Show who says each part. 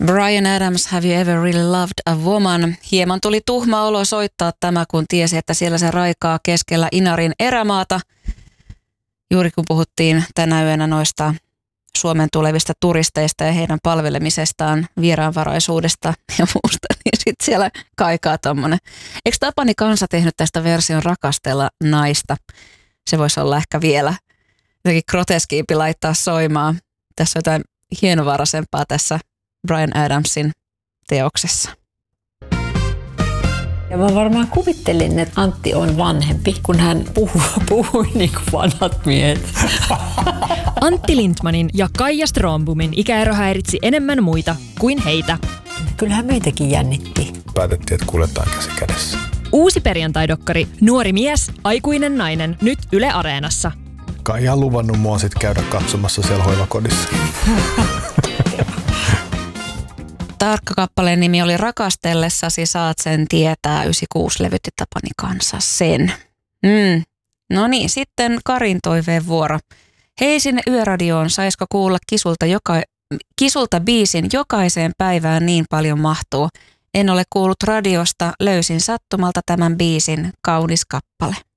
Speaker 1: Bryan Adams, Have You Ever Really Loved a Woman? Hieman tuli tuhma olo soittaa tämä, kun tiesi, että siellä se raikaa keskellä Inarin erämaata. Juuri kun puhuttiin tänä yönä noista Suomen tulevista turisteista ja heidän palvelemisestaan, vieraanvaraisuudesta ja muusta, niin sitten siellä kaikaa tommonen. Eikö Tapani Kansa tehnyt tästä version Rakastella naista? Se voisi olla ehkä vielä jotenkin groteskiimpi laittaa soimaan. Tässä on jotain hienovaraisempaa tässä Bryan Adamsin teoksessa.
Speaker 2: Ja mä varmaan kuvittelin, että Antti on vanhempi, kun hän puhui niin kuin vanhat miehet.
Speaker 3: Antti Lindmanin ja Kaija Strombomin ikäero häiritsi enemmän muita kuin heitä.
Speaker 2: Kyllähän meitäkin jännitti.
Speaker 4: Päätettiin, että kuljetaan käsi kädessä.
Speaker 3: Uusi perjantaidokkari Nuori mies, aikuinen nainen, nyt Yle Areenassa.
Speaker 4: Kaija on luvannut mua sit käydä katsomassa siellä hoivakodissa.
Speaker 1: Tarkka kappaleen nimi oli Rakastellessasi saat sen tietää. 96 levytti Tapani Kansa sen. No niin, sitten Karin toiveen vuoro. Hei sinne Yöradioon, saisiko kuulla Kisulta biisin jokaiseen päivään niin paljon mahtuu. En ole kuullut radiosta, löysin sattumalta tämän biisin, kaunis kappale.